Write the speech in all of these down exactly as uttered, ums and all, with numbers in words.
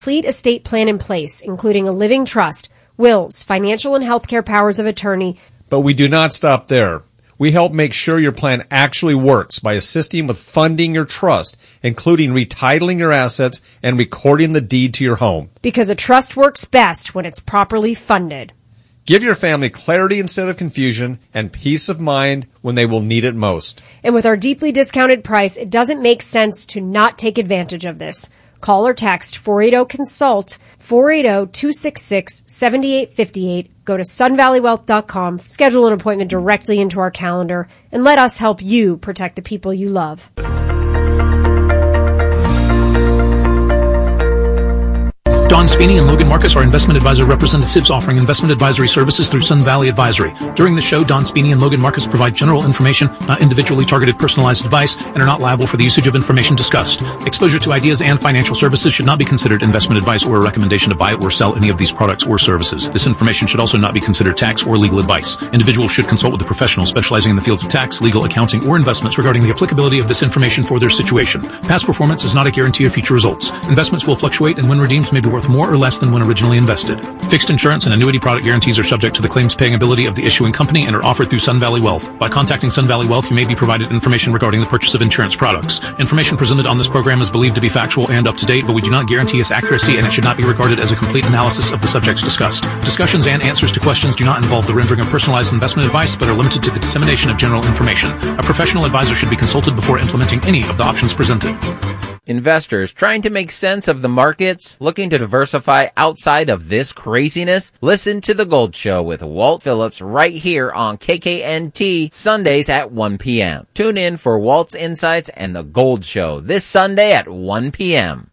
complete estate plan in place, including a living trust, wills, financial and healthcare powers of attorney. But we do not stop there. We help make sure your plan actually works by assisting with funding your trust, including retitling your assets and recording the deed to your home. Because a trust works best when it's properly funded. Give your family clarity instead of confusion and peace of mind when they will need it most. And with our deeply discounted price, it doesn't make sense to not take advantage of this. Call or text four eight zero consult, four eight zero, two six six, seven eight five eight. Go to sun valley wealth dot com, schedule an appointment directly into our calendar, and let us help you protect the people you love. Don Spini and Logan Marcus are investment advisor representatives offering investment advisory services through Sun Valley Advisory. During the show, Don Spini and Logan Marcus provide general information, not individually targeted personalized advice, and are not liable for the usage of information discussed. Exposure to ideas and financial services should not be considered investment advice or a recommendation to buy or sell any of these products or services. This information should also not be considered tax or legal advice. Individuals should consult with a professional specializing in the fields of tax, legal, accounting, or investments regarding the applicability of this information for their situation. Past performance is not a guarantee of future results. Investments will fluctuate, and when redeemed may be worth more or less than when originally invested. Fixed insurance and annuity product guarantees are subject to the claims paying ability of the issuing company and are offered through Sun Valley Wealth. By contacting Sun Valley Wealth, you may be provided information regarding the purchase of insurance products. Information presented on this program is believed to be factual and up to date, but we do not guarantee its accuracy, and it should not be regarded as a complete analysis of the subjects discussed. Discussions and answers to questions do not involve the rendering of personalized investment advice, but are limited to the dissemination of general information. A professional advisor should be consulted before implementing any of the options presented. Investors trying to make sense of the markets, looking to diversify outside of this craziness? Listen to The Gold Show with Walt Phillips right here on K K N T Sundays at one p.m. Tune in for Walt's Insights and The Gold Show this Sunday at one p.m.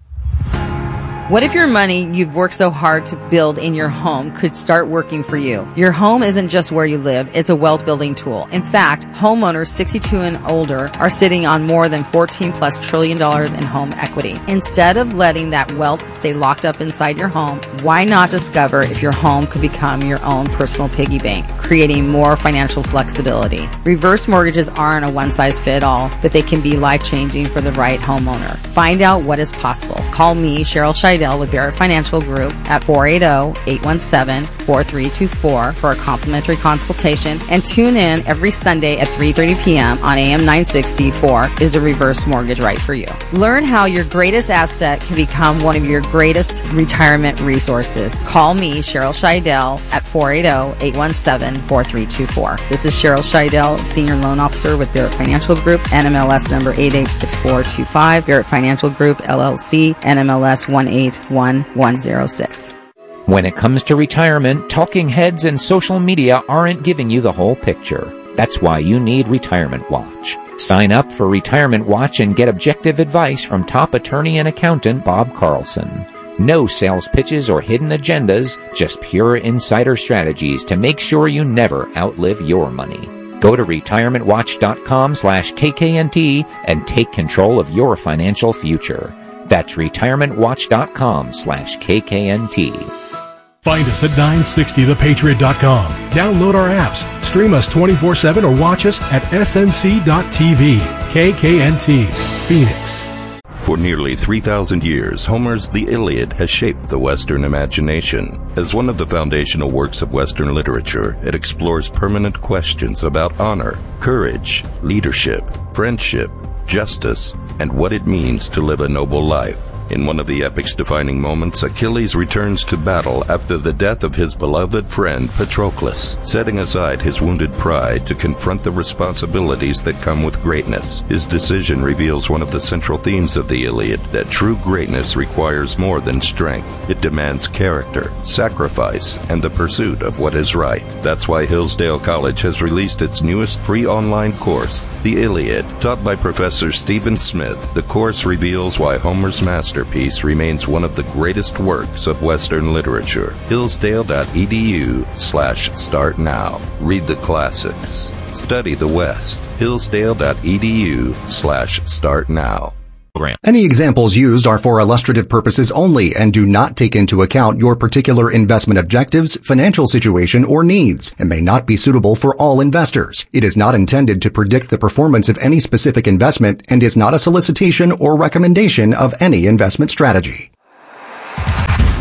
What if your money you've worked so hard to build in your home could start working for you? Your home isn't just where you live, it's a wealth building tool. In fact, homeowners sixty-two and older are sitting on more than fourteen plus trillion dollars in home equity. Instead of letting that wealth stay locked up inside your home, why not discover if your home could become your own personal piggy bank, creating more financial flexibility? Reverse mortgages aren't a one-size-fit-all, but they can be life-changing for the right homeowner. Find out what is possible. Call me, Cheryl Scheidel, with Barrett Financial Group at four eight zero, eight one seven, four three two four for a complimentary consultation, and tune in every Sunday at three thirty p.m. on A M nine sixty for Is the Reverse Mortgage Right for You? Learn how your greatest asset can become one of your greatest retirement resources. Call me, Cheryl Scheidel, at four eight zero, eight one seven, four three two four. This is Cheryl Scheidel, Senior Loan Officer with Barrett Financial Group, N M L S number eight eight six four two five, Barrett Financial Group, L L C, N M L S one eight one one zero six. When it comes to retirement, talking heads and social media aren't giving you the whole picture. That's why you need Retirement Watch. Sign up for Retirement Watch and get objective advice from top attorney and accountant Bob Carlson. No sales pitches or hidden agendas, just pure insider strategies to make sure you never outlive your money. Go to retirement watch dot com slash K K N T and take control of your financial future. That's retirement watch dot com slash K K N T. Find us at nine sixty the patriot dot com. Download our apps, stream us twenty-four seven, or watch us at S N C dot T V. K K N T, Phoenix. For nearly three thousand years, Homer's The Iliad has shaped the Western imagination. As one of the foundational works of Western literature, it explores permanent questions about honor, courage, leadership, friendship, justice, and what it means to live a noble life. In one of the epic's defining moments, Achilles returns to battle after the death of his beloved friend Patroclus. Setting aside his wounded pride to confront the responsibilities that come with greatness, his decision reveals one of the central themes of the Iliad, that true greatness requires more than strength. It demands character, sacrifice, and the pursuit of what is right. That's why Hillsdale College has released its newest free online course, The Iliad, taught by Professor Stephen Smith. The course reveals why Homer's masterpiece remains one of the greatest works of Western literature. Hillsdale.edu slash start now. Read the classics. Study the West. Hillsdale.edu slash start now. Any examples used are for illustrative purposes only and do not take into account your particular investment objectives, financial situation, or needs, and may not be suitable for all investors. It is not intended to predict the performance of any specific investment and is not a solicitation or recommendation of any investment strategy.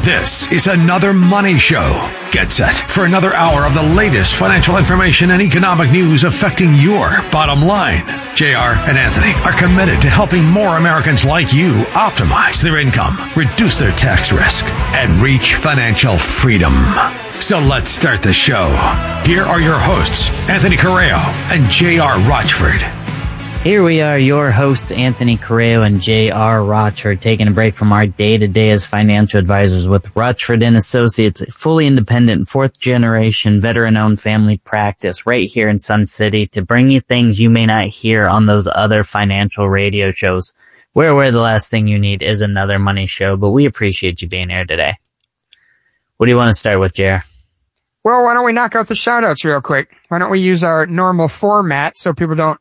This is another Money Show. Get set for another hour of the latest financial information and economic news affecting your bottom line. J R and Anthony are committed to helping more Americans like you optimize their income, reduce their tax risk, and reach financial freedom. So let's start the show. Here are your hosts, Anthony Correo and J R Rochford. Here we are, your hosts, Anthony Correo and J R Rochford, taking a break from our day-to-day as financial advisors with Rochford and Associates, a fully independent, fourth-generation, veteran-owned family practice right here in Sun City to bring you things you may not hear on those other financial radio shows. We're aware the last thing you need is another money show, but we appreciate you being here today. What do you want to start with, J R? Well, why don't we knock out the shout-outs real quick? Why don't we use our normal format so people don't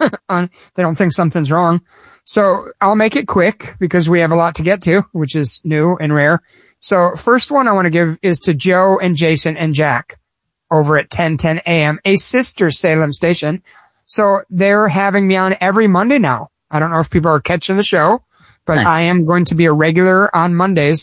they don't think something's wrong. So I'll make it quick because we have a lot to get to, which is new and rare. So first one I want to give is to Joe and Jason and Jack over at ten ten A M, a sister Salem station. So they're having me on every Monday now. I don't know if people are catching the show, but nice. I am going to be a regular on Mondays.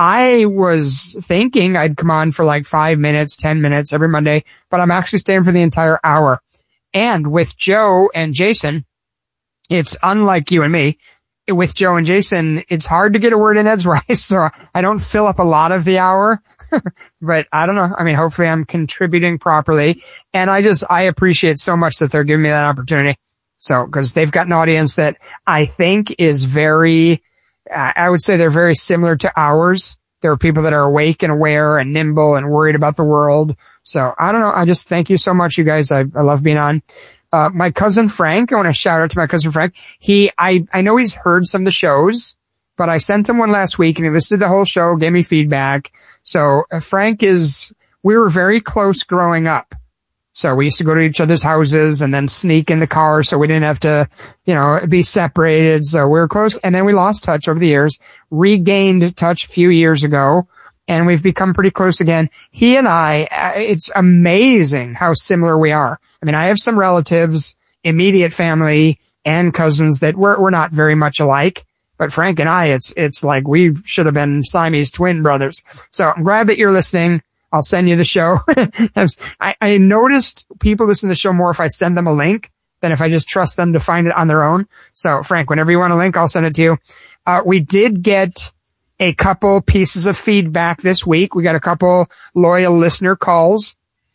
I was thinking I'd come on for like five minutes, ten minutes every Monday, but I'm actually staying for the entire hour. And with Joe and Jason, it's unlike you and me. With Joe and Jason, it's hard to get a word in edgewise, so I don't fill up a lot of the hour. But I don't know. I mean, hopefully I'm contributing properly. And I just, I appreciate so much that they're giving me that opportunity. So, because they've got an audience that I think is very, uh, I would say they're very similar to ours. There are people that are awake and aware and nimble and worried about the world. So I don't know. I just thank you so much, you guys. I, I love being on. Uh, my cousin Frank, I want to shout out to my cousin Frank. He, I, I know he's heard some of the shows, but I sent him one last week and he listened to the whole show, gave me feedback. So uh, Frank is, we were very close growing up. So we used to go to each other's houses and then sneak in the car so we didn't have to, you know, be separated. So we were close. And then we lost touch over the years, regained touch a few years ago, and we've become pretty close again. He and I, it's amazing how similar we are. I mean, I have some relatives, immediate family, and cousins that we're, we're not very much alike. But Frank and I, it's, it's like we should have been Siamese twin brothers. So I'm glad that you're listening. I'll send you the show. I, I noticed people listen to the show more if I send them a link than if I just trust them to find it on their own. So, Frank, whenever you want a link, I'll send it to you. Uh, we did get a couple pieces of feedback this week. We got a couple loyal listener calls.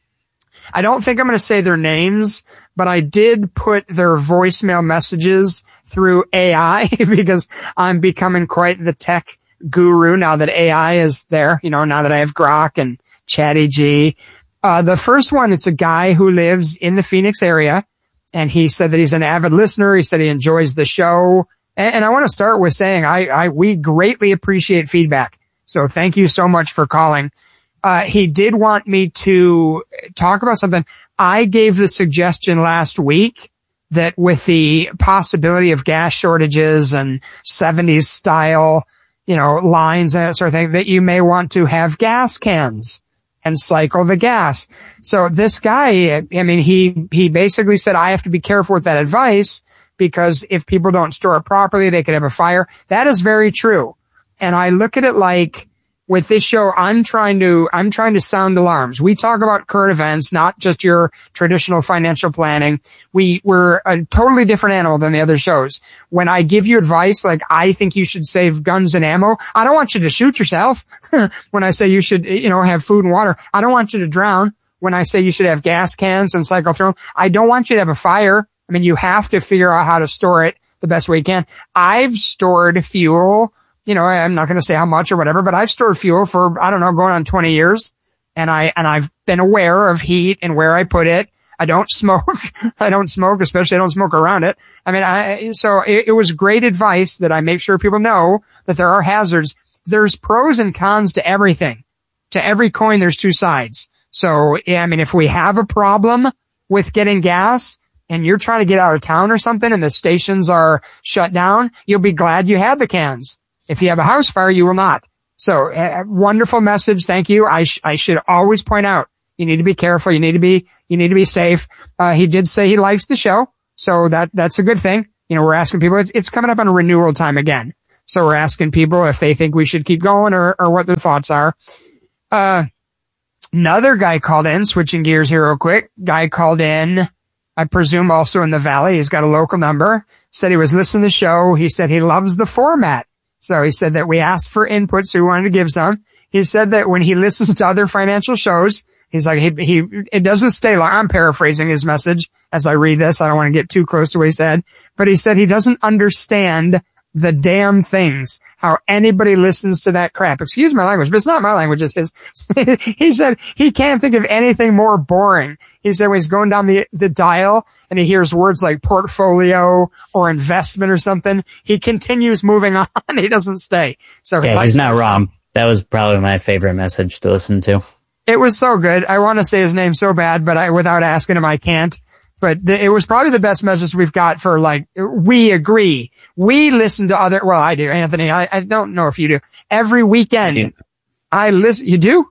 I don't think I'm going to say their names, but I did put their voicemail messages through A I because I'm becoming quite the tech guru now that A I is there, you know, now that I have Grok and Chatty G. Uh, the first one, it's a guy who lives in the Phoenix area, and he said that he's an avid listener. He said he enjoys the show. And, and I want to start with saying I, I, we greatly appreciate feedback. So thank you so much for calling. Uh, he did want me to talk about something. I gave the suggestion last week that with the possibility of gas shortages and seventies style, you know, lines and that sort of thing, that you may want to have gas cans and cycle the gas. So this guy, I mean, he, he basically said, I have to be careful with that advice because if people don't store it properly, they could have a fire. That is very true. And I look at it like with this show, I'm trying to, I'm trying to sound alarms. We talk about current events, not just your traditional financial planning. We, we're a totally different animal than the other shows. When I give you advice, like I think you should save guns and ammo, I don't want you to shoot yourself. When I say you should, you know, have food and water, I don't want you to drown. When I say you should have gas cans and cycle through them, I don't want you to have a fire. I mean, you have to figure out how to store it the best way you can. I've stored fuel. You know, I'm not going to say how much or whatever, but I've stored fuel for, I don't know, going on twenty years. And I, and I've been aware of heat and where I put it. I don't smoke. I don't smoke, especially I don't smoke around it. I mean, I, so it, it was great advice that I make sure people know that there are hazards. There's pros and cons to everything. To every coin, there's two sides. So, yeah, I mean, if we have a problem with getting gas and you're trying to get out of town or something and the stations are shut down, you'll be glad you had the cans. If you have a house fire, you will not. So, uh, wonderful message. Thank you. I, sh- I should always point out, you need to be careful. You need to be, you need to be safe. Uh, he did say he likes the show. So that, that's a good thing. You know, we're asking people, it's, it's coming up on renewal time again. So we're asking people if they think we should keep going or, or what their thoughts are. Uh, another guy called in, switching gears here real quick. Guy called in, I presume also in the Valley. He's got a local number. Said he was listening to the show. He said he loves the format. So he said that we asked for input, so he wanted to give some. He said that when he listens to other financial shows, he's like, he, he, it doesn't stay long. I'm paraphrasing his message as I read this. I don't want to get too close to what he said, but he said he doesn't understand the damn things, how anybody listens to that crap. Excuse my language, but it's not my language, it's his. He said he can't think of anything more boring. He said when he's going down the, the dial and he hears words like portfolio or investment or something, he continues moving on. He doesn't stay. So yeah, he's not wrong. That was probably my favorite message to listen to. It was so good. I want to say his name so bad, but I, without asking him, I can't. But the, it was probably the best message we've got for like, we agree. We listen to other, well, I do, Anthony. I, I don't know if you do. Every weekend, I, I listen. You do?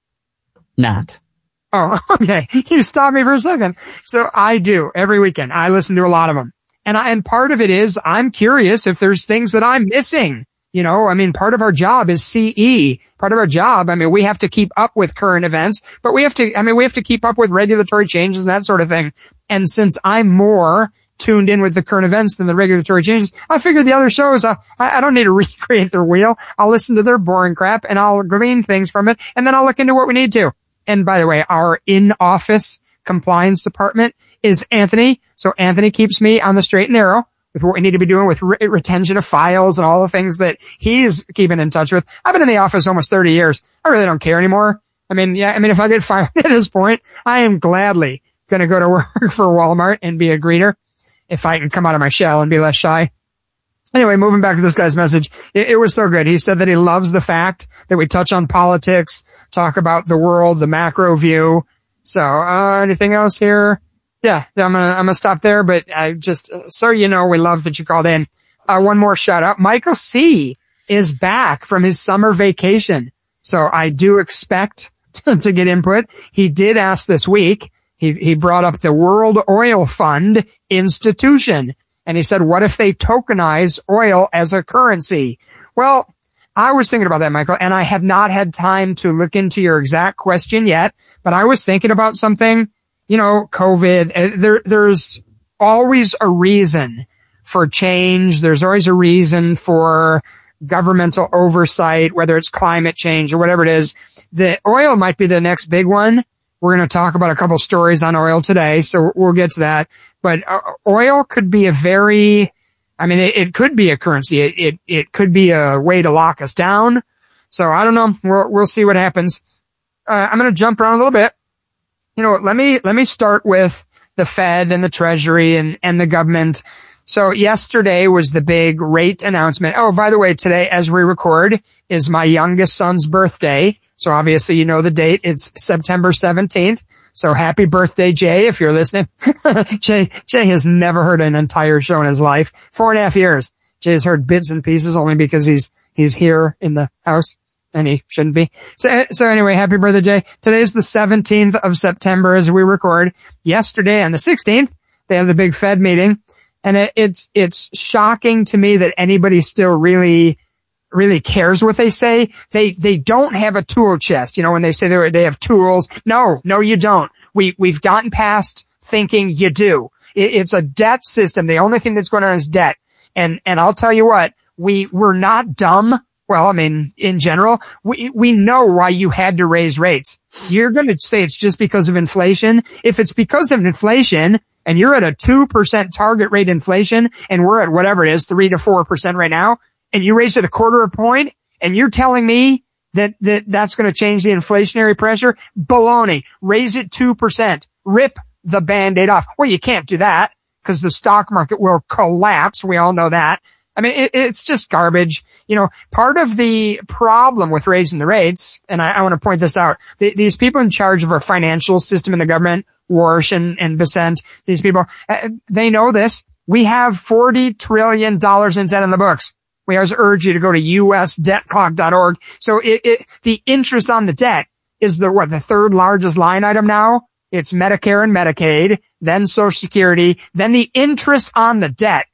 Not. Oh, okay. You stopped me for a second. So I do every weekend. I listen to a lot of them. And I, and part of it is I'm curious if there's things that I'm missing. You know, I mean, part of our job is C E. Part of our job, I mean, we have to keep up with current events, but we have to, I mean, we have to keep up with regulatory changes and that sort of thing. And since I'm more tuned in with the current events than the regulatory changes, I figured the other shows, uh, I, I don't need to recreate their wheel. I'll listen to their boring crap and I'll glean things from it. And then I'll look into what we need to. And by the way, our in-office compliance department is Anthony. So Anthony keeps me on the straight and narrow with what we need to be doing with re- retention of files and all the things that he's keeping in touch with. I've been in the office almost thirty years. I really don't care anymore. I mean, yeah, I mean, if I get fired at this point, I am gladly going to go to work for Walmart and be a greeter if I can come out of my shell and be less shy. Anyway, moving back to this guy's message, it, it was so good. He said that he loves the fact that we touch on politics, talk about the world, the macro view. So, uh, anything else here? Yeah, I'm gonna, I'm gonna stop there, but I just, uh, so you know, we love that you called in. Uh, one more shout out. Michael C is back from his summer vacation. So I do expect to, to get input. He did ask this week. He, he brought up the World Oil Fund institution. And he said, what if they tokenize oil as a currency? Well, I was thinking about that, Michael, and I have not had time to look into your exact question yet, but I was thinking about something. You know, COVID, there, there's always a reason for change. There's always a reason for governmental oversight, whether it's climate change or whatever it is. The oil might be the next big one. We're going to talk about a couple stories on oil today, so we'll get to that. But uh, oil could be a very, I mean, it, it could be a currency. It, it, it could be a way to lock us down. So I don't know. We'll, we'll see what happens. Uh, I'm going to jump around a little bit. You know, let me, let me start with the Fed and the Treasury and, and the government. So yesterday was the big rate announcement. Oh, by the way, today, as we record, is my youngest son's birthday. So obviously, you know the date. It's September seventeenth. So happy birthday, Jay, if you're listening. Jay, Jay has never heard an entire show in his life. Four and a half years. Jay's heard bits and pieces only because he's, he's here in the house. And he shouldn't be. So, so anyway, happy birthday, Jay. Today's the seventeenth of September as we record. Yesterday on the sixteenth, they have the big Fed meeting. And it, it's, it's shocking to me that anybody still really, really cares what they say. They, they don't have a tool chest. You know, when they say they, they have tools. No, no, you don't. We, we've gotten past thinking you do. It, it's a debt system. The only thing that's going on is debt. And, and I'll tell you what, we, we're not dumb. Well, I mean, in general, we, we know why you had to raise rates. You're going to say it's just because of inflation. If it's because of inflation and you're at a two percent target rate inflation and we're at whatever it is, three to four percent right now, and you raise it a quarter of a point and you're telling me that, that that's going to change the inflationary pressure? Baloney. Raise it two percent. Rip the Band-Aid off. Well, you can't do that because the stock market will collapse. We all know that. I mean, it, it's just garbage. You know, part of the problem with raising the rates, and I, I want to point this out, the, these people in charge of our financial system in the government, Warsh and, and Besant, these people, uh, they know this. We have forty trillion dollars in debt on the books. We always urge you to go to U S debt clock dot org. So it, it, the interest on the debt is the, what, the third largest line item now? It's Medicare and Medicaid, then Social Security, then the interest on the debt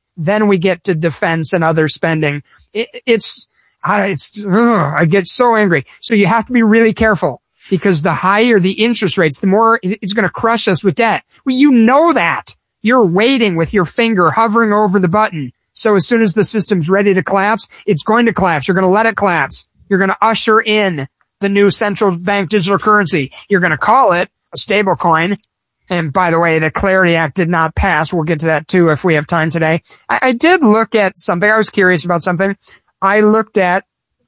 Then we get to defense and other spending. It, it's, I, it's, ugh, I get so angry. So you have to be really careful because the higher the interest rates, the more it's going to crush us with debt. Well, you know that. You're waiting with your finger hovering over the button. So as soon as the system's ready to collapse, it's going to collapse. You're going to let it collapse. You're going to usher in the new central bank digital currency. You're going to call it a stable coin. And by the way, the Clarity Act did not pass. We'll get to that too if we have time today. I, I did look at something. I was curious about something. I looked at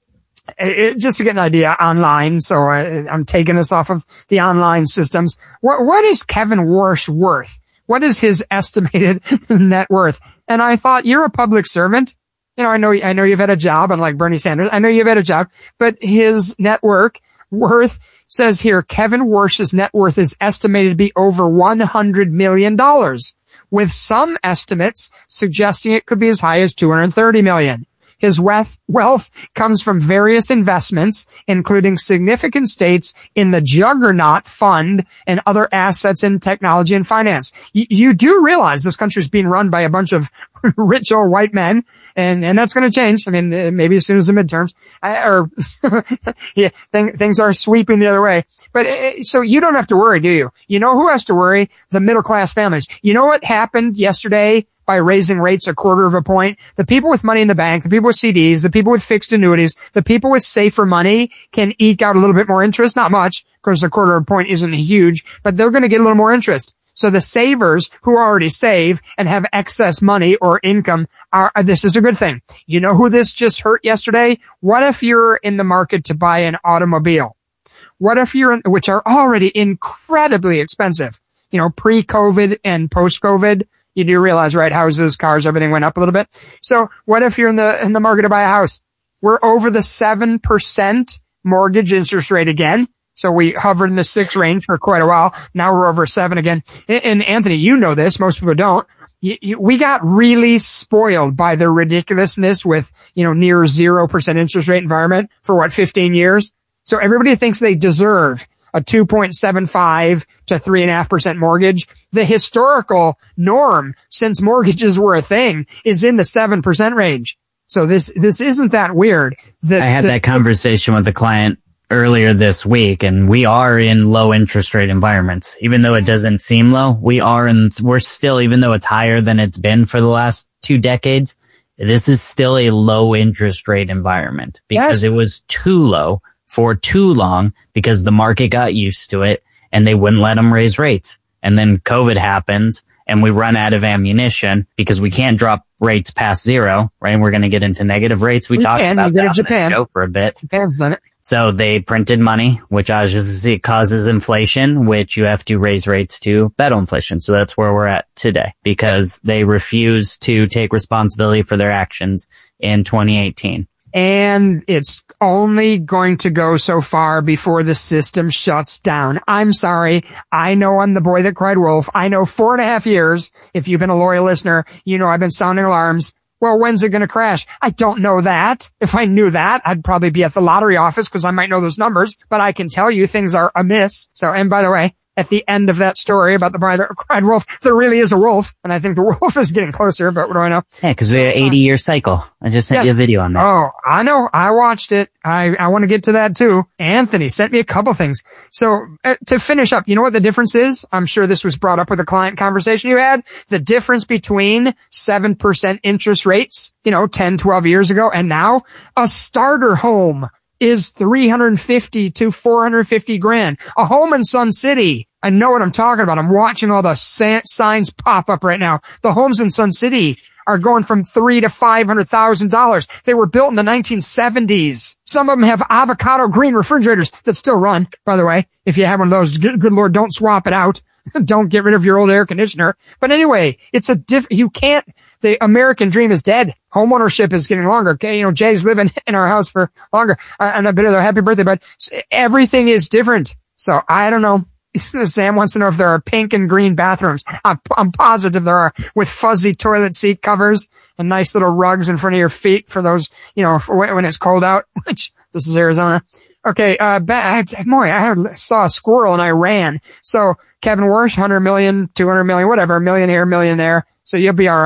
it just to get an idea online. So I, I'm taking this off of the online systems. What, what is Kevin Warsh worth? What is his estimated net worth? And I thought, you're a public servant. You know, I know, I know you've had a job, unlike Bernie Sanders. I know you've had a job, but his network worth says here, Kevin Warsh's net worth is estimated to be over one hundred million dollars, with some estimates suggesting it could be as high as two hundred thirty million dollars. His wealth, wealth comes from various investments, including significant stakes in the Juggernaut Fund and other assets in technology and finance. You, you do realize this country is being run by a bunch of rich old white men, and, and that's going to change. I mean, maybe as soon as the midterms, I, or yeah, th- things are sweeping the other way. But uh, so you don't have to worry, do you? You know who has to worry? The middle class families. You know what happened yesterday? By raising rates a quarter of a point, the people with money in the bank, the people with C Ds, the people with fixed annuities, the people with safer money can eke out a little bit more interest. Not much, because a quarter of a point isn't huge, but they're going to get a little more interest. So the savers who already save and have excess money or income are, this is a good thing. You know who this just hurt yesterday? What if you're in the market to buy an automobile? What if you're in, which are already incredibly expensive, you know, pre-COVID and post-COVID? You do realize, right? Houses, cars, everything went up a little bit. So what if you're in the, in the market to buy a house? We're over the seven percent mortgage interest rate again. So we hovered in the six range for quite a while. Now we're over seven again. And Anthony, you know this. Most people don't. You, you, we got really spoiled by the ridiculousness with, you know, near zero percent interest rate environment for what, fifteen years? So everybody thinks they deserve a two point seven five to three point five percent mortgage. The historical norm since mortgages were a thing is in the seven percent range. So this, this isn't that weird. The, I had the, that conversation with a client earlier this week, and we are in low interest rate environments. Even though it doesn't seem low, we are in, we're still, even though it's higher than it's been for the last two decades, this is still a low interest rate environment because yes. It was too low for too long because the market got used to it and they wouldn't let them raise rates. And then COVID happens and we run out of ammunition because we can't drop rates past zero, right? And we're going to get into negative rates. We, we talked can. about that on Japan. the show for a bit. Japan's done it. So they printed money, which obviously causes inflation, which you have to raise rates to battle inflation. So that's where we're at today because they refuse to take responsibility for their actions in twenty eighteen. And it's only going to go so far before the system shuts down. I'm sorry. I know I'm the boy that cried wolf. I know four and a half years. If you've been a loyal listener, you know I've been sounding alarms. Well, when's it going to crash? I don't know that. If I knew that, I'd probably be at the lottery office because I might know those numbers, but I can tell you things are amiss. So, and by the way, at the end of that story about the boy that cried wolf, there really is a wolf. And I think the wolf is getting closer, but what do I know? Yeah, because they're eighty year cycle. I just sent yes. you a video on that. Oh, I know. I watched it. I, I want to get to that too. Anthony sent me a couple things. So uh, to finish up, you know what the difference is? I'm sure this was brought up with a client conversation you had. The difference between seven percent interest rates, you know, ten, twelve years ago and now, a starter home is three hundred fifty to four hundred fifty grand. A home in Sun City. I know what I'm talking about. I'm watching all the sa- signs pop up right now. The homes in Sun City are going from three to five hundred thousand dollars. They were built in the nineteen seventies. Some of them have avocado green refrigerators that still run. By the way, if you have one of those, good, good Lord, don't swap it out. Don't get rid of your old air conditioner. But anyway, it's a diff, you can't, the American dream is dead. Home ownership is getting longer. Okay. You know, Jay's living in our house for longer. Uh, and a bit of a happy birthday, but everything is different. So I don't know. Sam wants to know if there are pink and green bathrooms. I'm, I'm positive there are, with fuzzy toilet seat covers and nice little rugs in front of your feet for those, you know, for when it's cold out, which this is Arizona. Okay, uh, I, boy, I saw a squirrel and I ran. So Kevin Warsh, one hundred million, two hundred million, whatever, million here, million there. So you'll be all right.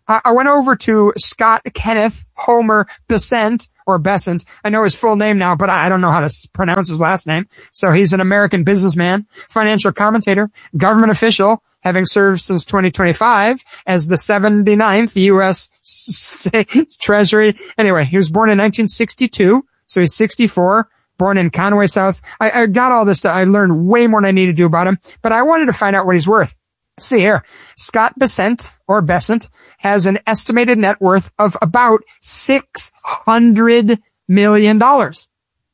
I, I went over to Scott Kenneth Homer Besant, or Besant. I know his full name now, but I don't know how to pronounce his last name. So he's an American businessman, financial commentator, government official, having served since twenty twenty-five as the seventy-ninth U S State's Treasury. Anyway, he was born in nineteen sixty-two, so he's sixty-four, born in Conway, South. I, I got all this stuff. I learned way more than I needed to do about him, but I wanted to find out what he's worth. See here, Scott Besant, or Besant, has an estimated net worth of about six hundred million dollars.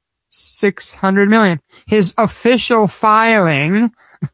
six hundred million. His official filing,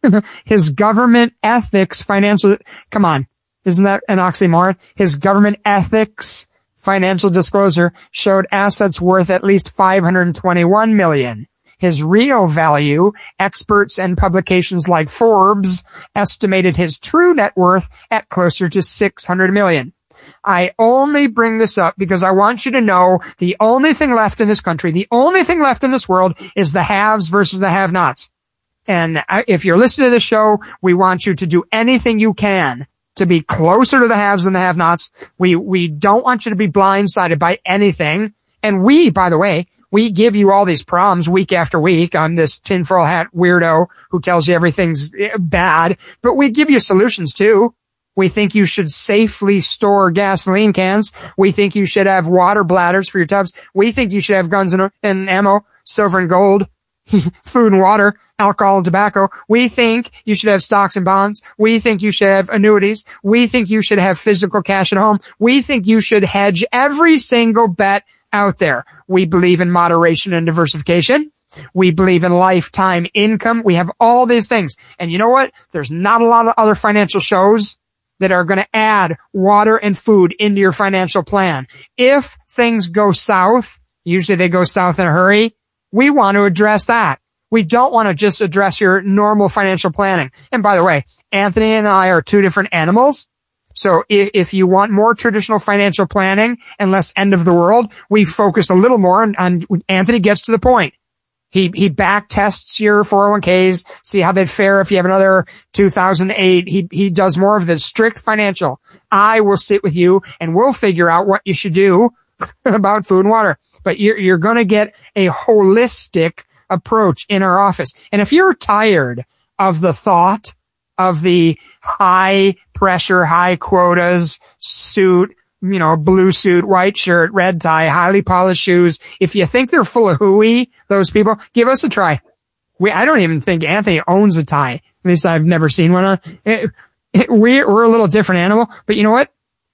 his government ethics financial, come on, isn't that an oxymoron? His government ethics financial disclosure showed assets worth at least five hundred twenty-one million. His real value, experts and publications like Forbes estimated his true net worth at closer to six hundred million. I only bring this up because I want you to know the only thing left in this country, the only thing left in this world is the haves versus the have-nots. And if you're listening to the show, we want you to do anything you can to be closer to the haves than the have-nots. We, we don't want you to be blindsided by anything. And we, by the way, we give you all these problems week after week. I'm this tinfoil hat weirdo who tells you everything's bad, but we give you solutions too. We think you should safely store gasoline cans. We think you should have water bladders for your tubs. We think you should have guns and, and ammo, silver and gold, food and water, alcohol and tobacco. We think you should have stocks and bonds. We think you should have annuities. We think you should have physical cash at home. We think you should hedge every single bet out there. We believe in moderation and diversification. We believe in lifetime income. We have all these things. And you know what? There's not a lot of other financial shows that are going to add water and food into your financial plan. If things go south, usually they go south in a hurry, we want to address that. We don't want to just address your normal financial planning. And by the way, Anthony and I are two different animals. So if, if you want more traditional financial planning and less end of the world, we focus a little more on, on Anthony gets to the point. He, he back tests your four oh one k's, see how they'd fare if you have another two thousand eight. He, he does more of the strict financial. I will sit with you and we'll figure out what you should do about food and water. But you're, you're going to get a holistic approach in our office. And if you're tired of the thought of the high pressure, high quotas suit, you know, blue suit, white shirt, red tie, highly polished shoes, if you think they're full of hooey, those people, give us a try. We, I don't even think Anthony owns a tie. At least I've never seen one on. It, it, we're, we're a little different animal, but you know what?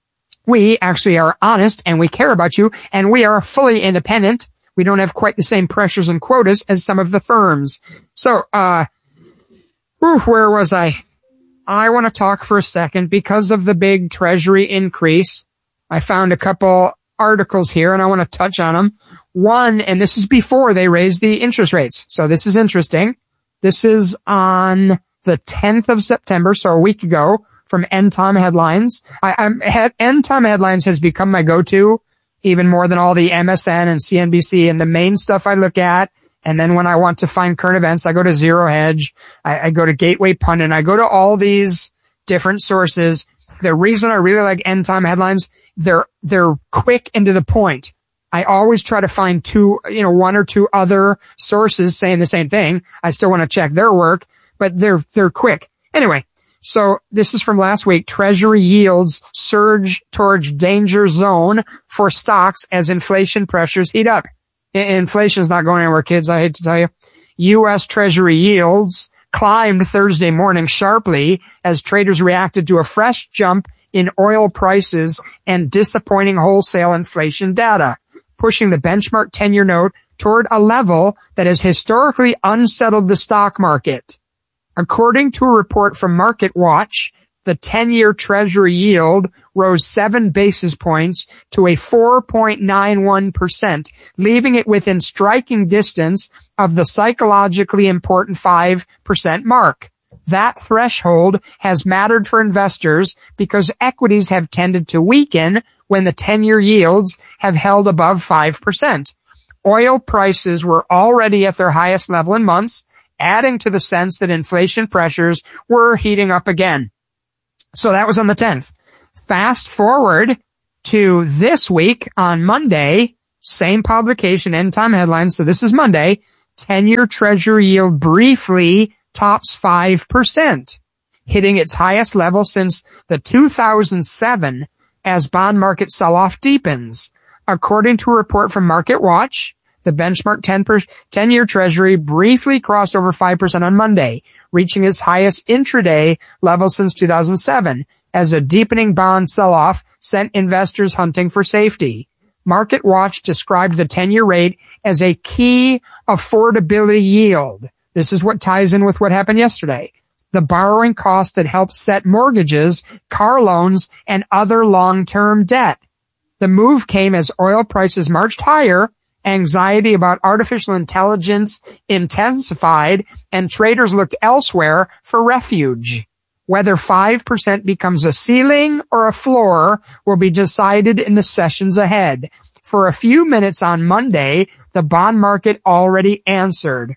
We actually are honest and we care about you and we are fully independent. We don't have quite the same pressures and quotas as some of the firms. So, uh, whew, where was I? I want to talk for a second because of the big treasury increase. I found a couple articles here and I want to touch on them. One, and this is before they raised the interest rates. So this is interesting. This is on the tenth of September, so a week ago, from End Time Headlines. I, I'm, End Time Headlines has become my go-to, even more than all the M S N and C N B C and the main stuff I look at. And then when I want to find current events, I go to Zero Hedge. I, I go to Gateway Pundit. I go to all these different sources. The reason I really like End Time Headlines, they're, they're quick and to the point. I always try to find two, you know, one or two other sources saying the same thing. I still want to check their work, but they're, they're quick. Anyway, so this is from last week. Treasury yields surge towards danger zone for stocks as inflation pressures heat up. Inflation's not going anywhere, kids. I hate to tell you. U S Treasury yields climbed Thursday morning sharply as traders reacted to a fresh jump in oil prices and disappointing wholesale inflation data, pushing the benchmark ten-year note toward a level that has historically unsettled the stock market. According to a report from MarketWatch, the ten-year Treasury yield rose seven basis points to a four point nine one percent, leaving it within striking distance of the psychologically important five percent mark. That threshold has mattered for investors because equities have tended to weaken when the ten-year yields have held above five percent. Oil prices were already at their highest level in months, adding to the sense that inflation pressures were heating up again. So that was on the tenth. Fast forward to this week on Monday, same publication, End Time Headlines. So this is Monday. ten-year Treasury yield briefly tops five percent, hitting its highest level since the two thousand seven as bond market sell-off deepens. According to a report from Market Watch, the benchmark ten-year Treasury briefly crossed over five percent on Monday, reaching its highest intraday level since two thousand seven, as a deepening bond sell-off sent investors hunting for safety. Market Watch described the ten-year rate as a key affordability yield. This is what ties in with what happened yesterday. The borrowing cost that helps set mortgages, car loans, and other long-term debt. The move came as oil prices marched higher, anxiety about artificial intelligence intensified, and traders looked elsewhere for refuge. Whether five percent becomes a ceiling or a floor will be decided in the sessions ahead. For a few minutes on Monday, the bond market already answered.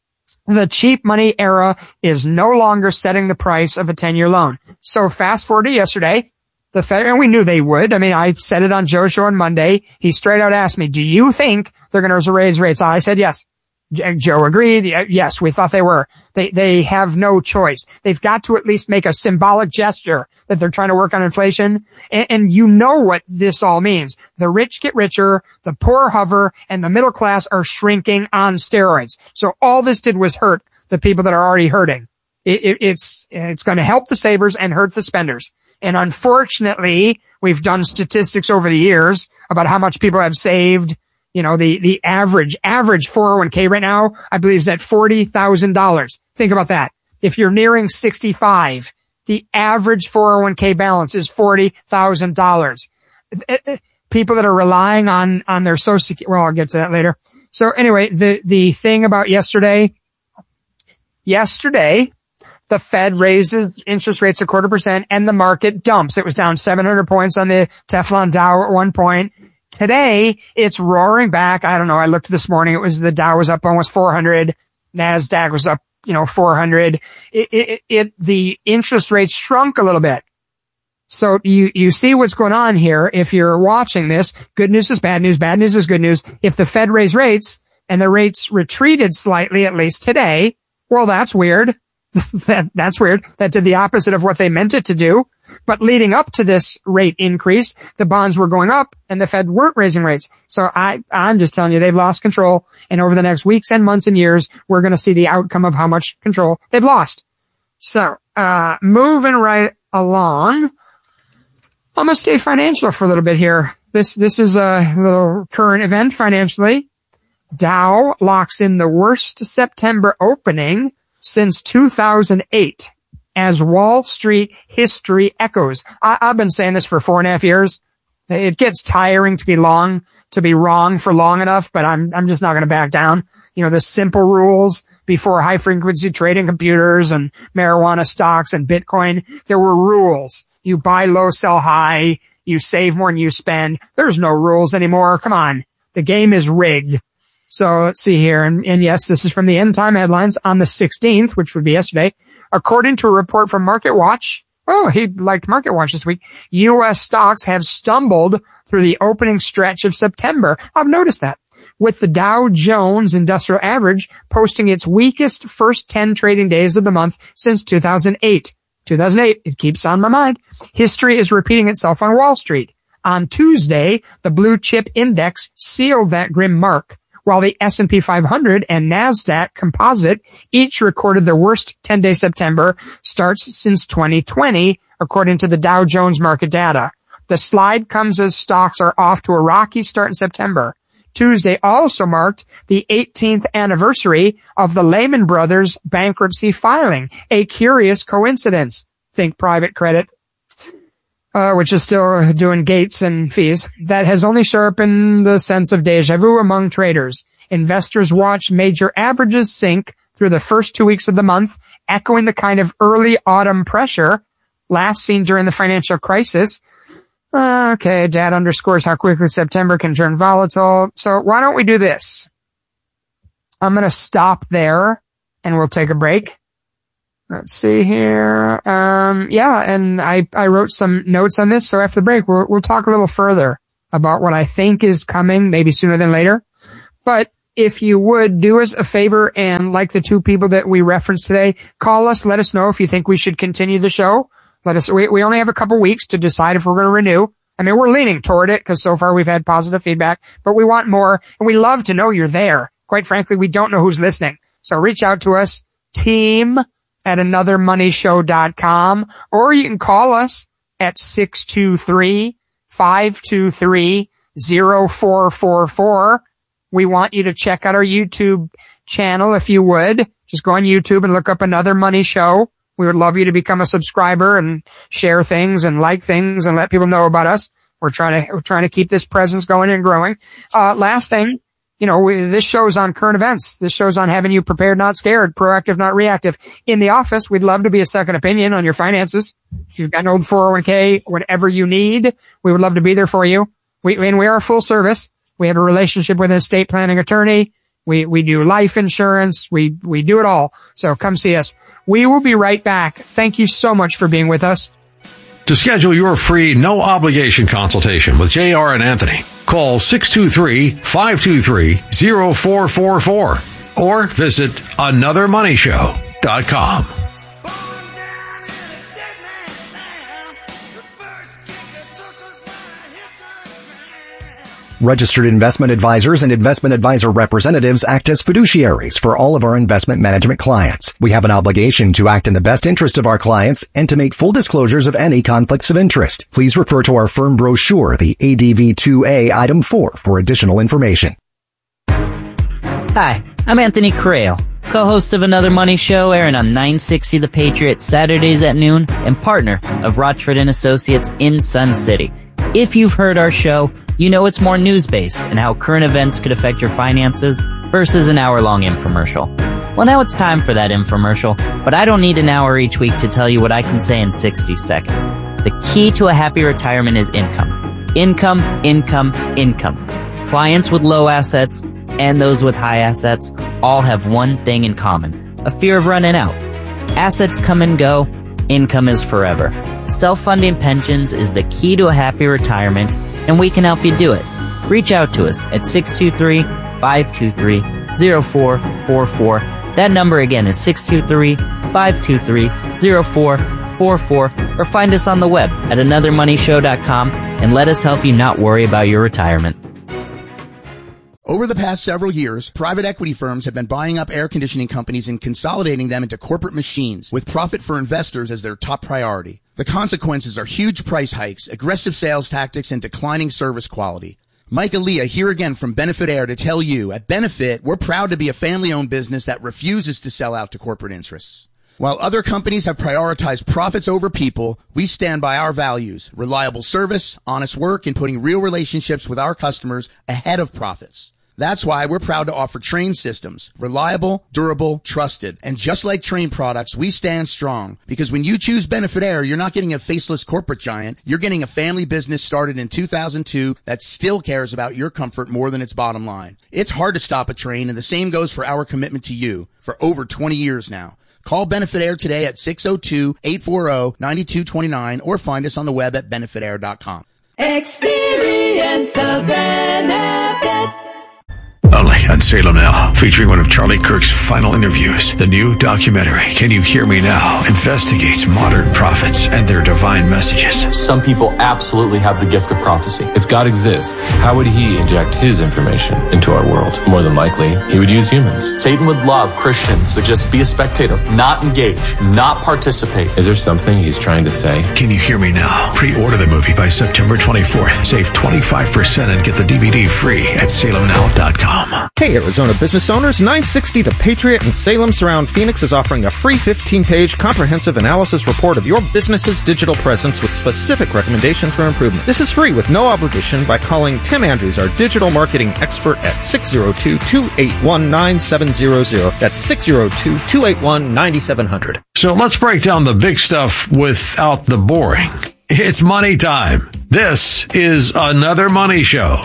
The cheap money era is no longer setting the price of a ten-year loan. So fast forward to yesterday, the Fed, and we knew they would. I mean, I said it on Joe's show on Monday. He straight out asked me, do you think they're going to raise rates? I said yes. Joe agreed. Yes, we thought they were. They, they have no choice. They've got to at least make a symbolic gesture that they're trying to work on inflation. And, and you know what this all means. The rich get richer, the poor hover, and the middle class are shrinking on steroids. So all this did was hurt the people that are already hurting. It, it, it's, it's going to help the savers and hurt the spenders. And unfortunately, we've done statistics over the years about how much people have saved. You know, the, the average, average four oh one k right now, I believe is at forty thousand dollars. Think about that. If you're nearing sixty-five, the average four oh one k balance is forty thousand dollars. People that are relying on, on their social security, well, I'll get to that later. So anyway, the, the thing about yesterday, yesterday, the Fed raises interest rates a quarter percent and the market dumps. It was down seven hundred points on the Teflon Dow at one point. Today, it's roaring back. I don't know. I looked this morning. It was the Dow was up almost four hundred. NASDAQ was up, you know, four hundred. It, it, it, the interest rates shrunk a little bit. So you, you see what's going on here. If you're watching this, good news is bad news. Bad news is good news. If the Fed raised rates and the rates retreated slightly, at least today, well, that's weird. that, that's weird. That did the opposite of what they meant it to do. But leading up to this rate increase, the bonds were going up and the Fed weren't raising rates. So I, I'm just telling you, they've lost control. And over the next weeks and months and years, we're going to see the outcome of how much control they've lost. So, uh, moving right along, I'm going to stay financial for a little bit here. This, this is a little current event financially. Dow locks in the worst September opening since two thousand eight. As Wall Street history echoes. I, I've been saying this for four and a half years. It gets tiring to be long, to be wrong for long enough, but I'm, I'm just not going to back down. You know, the simple rules before high frequency trading computers and marijuana stocks and Bitcoin, there were rules. You buy low, sell high. You save more than you spend. There's no rules anymore. Come on. The game is rigged. So let's see here. And, and yes, this is from the End Time Headlines on the sixteenth, which would be yesterday. According to a report from Market Watch, oh, he liked Market Watch this week, U S stocks have stumbled through the opening stretch of September. I've noticed that. With the Dow Jones Industrial Average posting its weakest first ten trading days of the month since two thousand eight. two thousand eight, it keeps on my mind. History is repeating itself on Wall Street. On Tuesday, the blue chip index sealed that grim mark, while the S and P five hundred and NASDAQ Composite each recorded their worst ten-day September starts since twenty twenty, according to the Dow Jones market data. The slide comes as stocks are off to a rocky start in September. Tuesday also marked the eighteenth anniversary of the Lehman Brothers bankruptcy filing, a curious coincidence. Think private credit. Uh, which is still doing gates and fees, that has only sharpened the sense of deja vu among traders. Investors watch major averages sink through the first two weeks of the month, echoing the kind of early autumn pressure last seen during the financial crisis. Uh, okay, data underscores how quickly September can turn volatile. So why don't we do this? I'm going to stop there and we'll take a break. Let's see here. Um, yeah, and I, I wrote some notes on this. So after the break, we'll, we'll talk a little further about what I think is coming, maybe sooner than later. But if you would do us a favor and, like the two people that we referenced today, call us. Let us know if you think we should continue the show. Let us, we, we only have a couple weeks to decide if we're going to renew. I mean, we're leaning toward it because so far we've had positive feedback, but we want more and we love to know you're there. Quite frankly, we don't know who's listening. So reach out to us, team at another money show dot com, or you can call us at six two three, five two three, zero four four four. We want you to check out our YouTube channel if you would. Just go on YouTube and look up Another Money Show. We would love you to become a subscriber and share things and like things and let people know about us. We're trying to, we're trying to keep this presence going and growing. Uh, last thing, you know, we, this show's on current events. This show's on having you prepared, not scared, proactive, not reactive. In the office, we'd love to be a second opinion on your finances. If you've got an old four oh one k, whatever you need, we would love to be there for you. We, and we are full service. We have a relationship with an estate planning attorney. We, we do life insurance. We, we do it all. So come see us. We will be right back. Thank you so much for being with us. To schedule your free, no obligation consultation with J R and Anthony, call six two three, five two three, zero four four four or visit another money show dot com. Registered investment advisors and investment advisor representatives act as fiduciaries for all of our investment management clients. We have an obligation to act in the best interest of our clients and to make full disclosures of any conflicts of interest. Please refer to our firm brochure, the A D V two A Item four, for additional information. Hi, I'm Anthony Correo, co-host of Another Money Show, airing on nine sixty The Patriot Saturdays at noon, and partner of Rochford and Associates in Sun City. If you've heard our show, you know it's more news-based and how current events could affect your finances versus an hour-long infomercial. Well, now it's time for that infomercial, but I don't need an hour each week to tell you what I can say in sixty seconds. The key to a happy retirement is income. Income, income, income. Clients with low assets and those with high assets all have one thing in common: a fear of running out. Assets come and go. Income is forever. Self-funding pensions is the key to a happy retirement, and we can help you do it. Reach out to us at six two three, five two three, zero four four four. That number again is six two three, five two three, zero four four four, or find us on the web at another money show dot com and let us help you not worry about your retirement. Over the past several years, private equity firms have been buying up air conditioning companies and consolidating them into corporate machines, with profit for investors as their top priority. The consequences are huge price hikes, aggressive sales tactics, and declining service quality. Mike Aaliyah here again from Benefit Air to tell you, at Benefit, we're proud to be a family-owned business that refuses to sell out to corporate interests. While other companies have prioritized profits over people, we stand by our values: reliable service, honest work, and putting real relationships with our customers ahead of profits. That's why we're proud to offer Trane systems. Reliable, durable, trusted. And just like Trane products, we stand strong. Because when you choose Benefit Air, you're not getting a faceless corporate giant. You're getting a family business started in two thousand two that still cares about your comfort more than its bottom line. It's hard to stop a train, and the same goes for our commitment to you for over twenty years now. Call Benefit Air today at six oh two, eight four zero, nine two two nine or find us on the web at benefit air dot com. Experience the benefit. Only on Salem Now, featuring one of Charlie Kirk's final interviews. The new documentary, Can You Hear Me Now?, investigates modern prophets and their divine messages. Some people absolutely have the gift of prophecy. If God exists, how would he inject his information into our world? More than likely, he would use humans. Satan would love Christians to just be a spectator, not engage, not participate. Is there something he's trying to say? Can You Hear Me Now? Pre-order the movie by September twenty-fourth. Save twenty-five percent and get the D V D free at salem now dot com. Hey, Arizona business owners, nine sixty The Patriot in Salem Surround Phoenix is offering a free fifteen-page comprehensive analysis report of your business's digital presence with specific recommendations for improvement. This is free with no obligation by calling Tim Andrews, our digital marketing expert, at six oh two, two eight one, nine seven zero zero. That's six oh two, two eight one, nine seven zero zero. So let's break down the big stuff without the boring. It's money time. This is Another Money Show.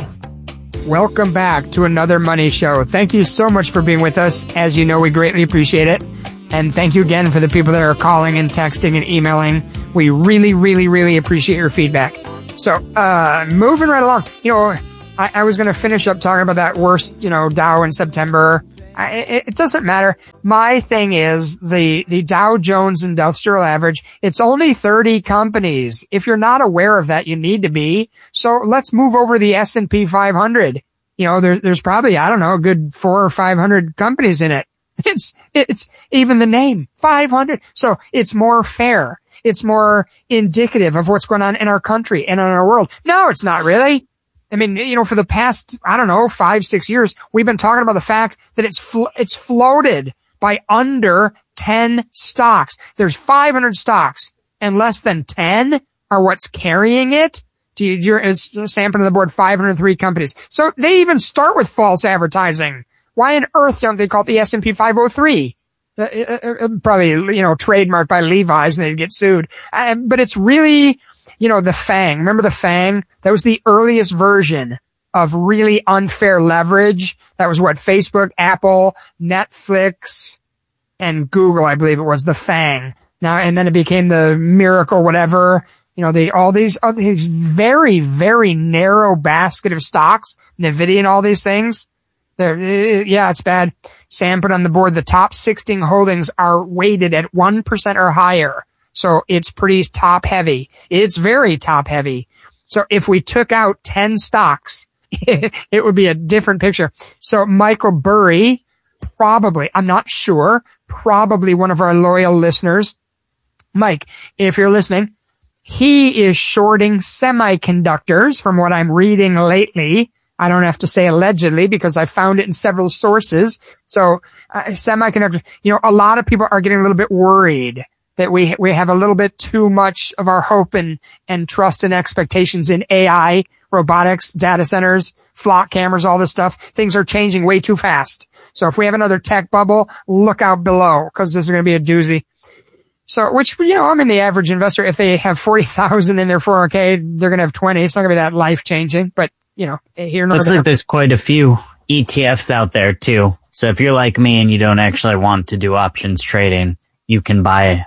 Welcome back to Another Money Show. Thank you so much for being with us. As you know, we greatly appreciate it. And thank you again for the people that are calling and texting and emailing. We really, really, really appreciate your feedback. So, uh, moving right along, you know, I, I was going to finish up talking about that worst, you know, Dow in September. I, it, it doesn't matter. My thing is the, the Dow Jones Industrial Average. It's only thirty companies. If you're not aware of that, you need to be. So let's move over to the S and P five hundred. You know, there, there's probably, I don't know, a good four or five hundred companies in it. It's, it's even the name, five hundred. So it's more fair. It's more indicative of what's going on in our country and in our world. No, it's not really. I mean, you know, for the past, I don't know, five, six years, we've been talking about the fact that it's, flo- it's floated by under ten stocks. There's five hundred stocks and less than ten are what's carrying it. Do you, you're, it's Sam put on the board five hundred three companies. So they even start with false advertising. Why on earth don't they call it the S and P five oh three? Uh, uh, probably, you know, trademarked by Levi's and they'd get sued. Uh, but it's really, you know, the FANG. Remember the FANG? That was the earliest version of really unfair leverage. That was what Facebook, Apple, Netflix, and Google, I believe it was, the FANG. Now, and then it became the Miracle whatever. You know, they, all these, all these very, very narrow basket of stocks, NVIDIA and all these things. There, yeah, it's bad. Sam put on the board the top sixteen holdings are weighted at one percent or higher. So it's pretty top heavy. It's very top heavy. So if we took out ten stocks, it would be a different picture. So Michael Burry, probably, I'm not sure, probably one of our loyal listeners. Mike, if you're listening, he is shorting semiconductors from what I'm reading lately. I don't have to say allegedly because I found it in several sources. So uh, semiconductors, you know, a lot of people are getting a little bit worried that we we have a little bit too much of our hope and, and trust and expectations in A I, robotics, data centers, flock cameras, all this stuff. Things are changing way too fast. So if we have another tech bubble, look out below because this is going to be a doozy. So, which, you know, I mean, the average investor, if they have forty thousand in their four oh K, they're going to have twenty. It's not going to be that life changing, but you know, here. Looks like there's quite a few E T Fs out there too. So if you're like me and you don't actually want to do options trading, you can buy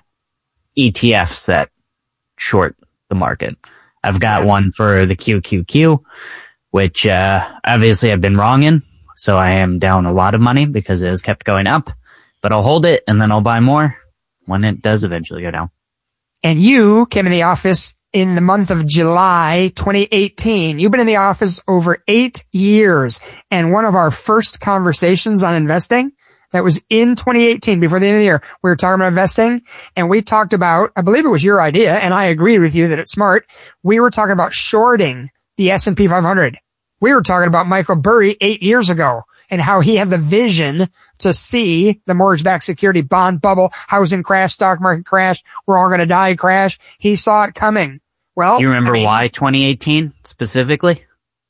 E T Fs that short the market. I've got one for the Q Q Q, which, uh, obviously I've been wrong in. So I am down a lot of money because it has kept going up, but I'll hold it and then I'll buy more when it does eventually go down. And you came in the office in the month of July twenty eighteen. You've been in the office over eight years. And one of our first conversations on investing, that was in twenty eighteen, before the end of the year, we were talking about investing and we talked about, I believe it was your idea, and I agreed with you that it's smart. We were talking about shorting the S and P five hundred. We were talking about Michael Burry eight years ago and how he had the vision to see the mortgage-backed security bond bubble, housing crash, stock market crash, we're all going to die crash. He saw it coming. Well, do you remember I mean, why twenty eighteen specifically?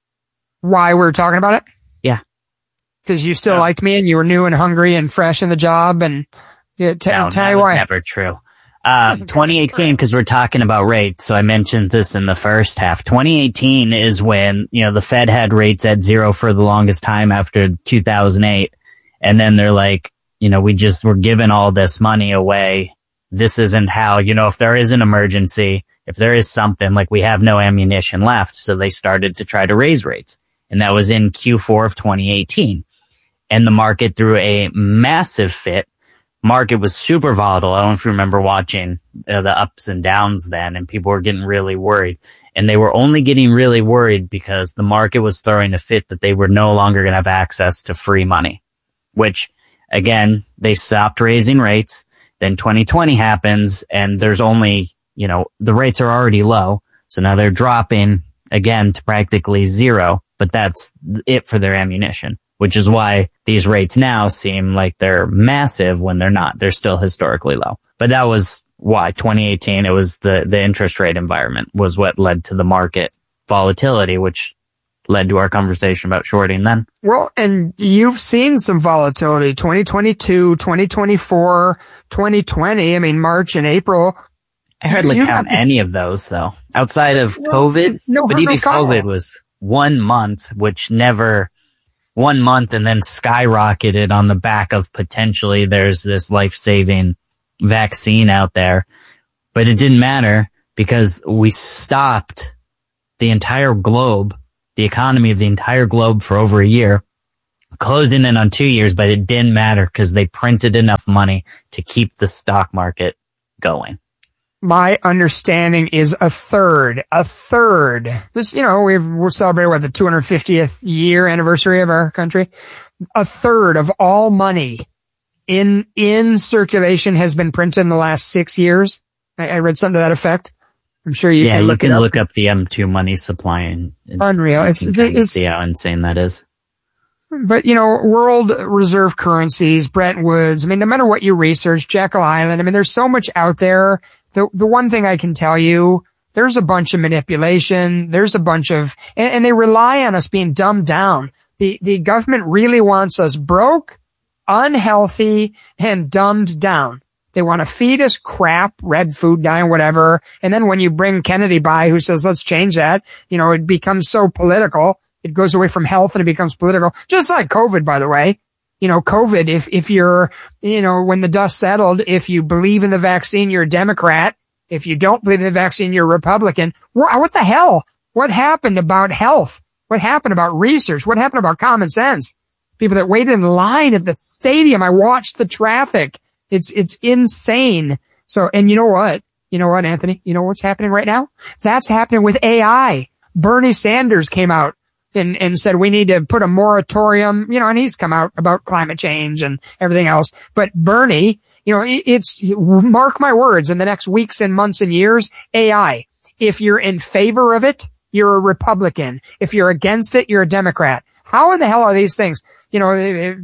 Why we were talking about it? Yeah. Because you still yeah. liked me and you were new and hungry and fresh in the job and yeah, t- no, tell that you was why. Never true. Uh, twenty eighteen, because we're talking about rates. So I mentioned this in the first half. twenty eighteen is when, you know, the Fed had rates at zero for the longest time after two thousand eight. And then they're like, you know, we just were giving all this money away. This isn't how, you know, if there is an emergency, if there is something, like we have no ammunition left. So they started to try to raise rates. And that was in Q four of twenty eighteen. And the market threw a massive fit. Market was super volatile. I don't know if you remember watching uh, the ups and downs then, and people were getting really worried. And they were only getting really worried because the market was throwing a fit that they were no longer going to have access to free money, which again, they stopped raising rates. Then twenty twenty happens and there's only, you know, the rates are already low. So now they're dropping again to practically zero, but that's it for their ammunition, which is why these rates now seem like they're massive when they're not. They're still historically low. But that was why twenty eighteen, it was the, the interest rate environment was what led to the market volatility, which led to our conversation about shorting then. Well, and you've seen some volatility, twenty twenty-two, twenty twenty-four, twenty twenty. I mean, March and April. I hardly you count have... any of those though, outside of well, COVID. No, but no, even no COVID was one month, which never one month and then skyrocketed on the back of potentially there's this life-saving vaccine out there. But it didn't matter because we stopped the entire globe, the economy of the entire globe for over a year, closing in on two years, but it didn't matter because they printed enough money to keep the stock market going. My understanding is a third, a third. This, you know, we've, we're celebrating what, the two hundred fiftieth year anniversary of our country. A third of all money in, in circulation has been printed in the last six years. I, I read something to that effect. I'm sure you yeah, can look you can it up. look up the M two money supply and, and unreal. It's, you can it's, see how insane that is. But, you know, world reserve currencies, Bretton Woods, I mean, no matter what you research, Jekyll Island, I mean, there's so much out there. The, the one thing I can tell you, there's a bunch of manipulation. There's a bunch of, and, and they rely on us being dumbed down. The, the government really wants us broke, unhealthy, and dumbed down. They want to feed us crap, red food dye, whatever. And then when you bring Kennedy by who says, let's change that, you know, it becomes so political. It goes away from health and it becomes political. Just like COVID, by the way. You know, COVID, if, if you're, you know, when the dust settled, if you believe in the vaccine, you're a Democrat. If you don't believe in the vaccine, you're a Republican. What the hell? What happened about health? What happened about research? What happened about common sense? People that waited in line at the stadium. I watched the traffic. It's, it's insane. So, and you know what? You know what, Anthony? You know what's happening right now? That's happening with A I. Bernie Sanders came out and, and said we need to put a moratorium, you know, and he's come out about climate change and everything else. But Bernie, you know, it's, mark my words, in the next weeks and months and years, A I. If you're in favor of it, you're a Republican. If you're against it, you're a Democrat. How in the hell are these things? You know,